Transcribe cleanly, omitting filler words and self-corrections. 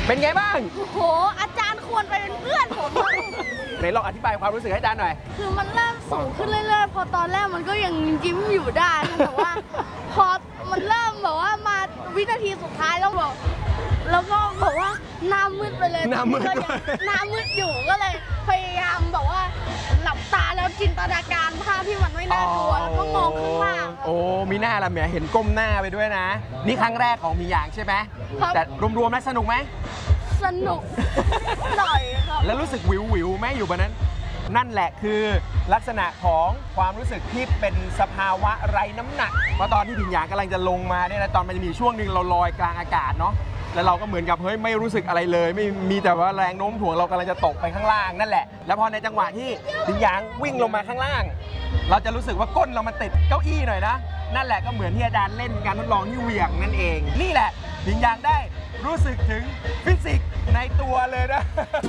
เป็นไงบ้างโอ้โหอาจารย์ควรไปเป็นเพื่อนผมไหนลองอธิบายความรู้สึกให้อาจารย์หน่อยคือมันเริ่มสูงขึ้นเรื่อยๆพอตอนแรกมันก็ยังยิ้มอยู่ได้แต่ว่าพอมันเริ่มแบบว่ามาวินาทีสุดท้ายแล้วบอกว่าหน้ามืดไปเลยหน้ามืดหน้ามืดอยู่ก็เลยพยายามแบบว่าหลับตาแล้วจินตนาการภาพที่มันไม่น่ากลัวแล้วก็มองข้างล่างโอ้มีหน้าละแหมเห็นก้มหน้าไปด้วยนะ นี่ครั้งแรกของมีอย่างใช่ไหมครับแต่รวมๆแล้วสนุกไหมสนุกหน่อยครับแล้วรู้สึกวิวไหมอยู่บนนั้น นั่นแหละคือลักษณะของความรู้สึกที่เป็นสภาวะไร้น้ำหนักเพราะตอนที่พิญญางกำลังจะลงมาเนี่ยนะตอนมันจะมีช่วงหนึ่งเราลอยกลางอากาศเนาะแล้วเราก็เหมือนกับเฮ้ยไม่รู้สึกอะไรเลยไม่มีแต่ว่าแรงโน้มถ่วงเรากำลังจะตกไปข้างล่างนั่นแหละแล้วพอในจังหวะที่พิญญางวิ่งลงมาข้างล่าง เราจะรู้สึกว่าก้นเรามาติดเก้าอี้หน่อยนะนั่นแหละก็เหมือนที่อาจารย์เล่นการทดลองที่เหวี่ยงนั่นเองนี่แหละพิญญางได้รู้สึกถึงฟิสิกส์ในตัวเลยนะ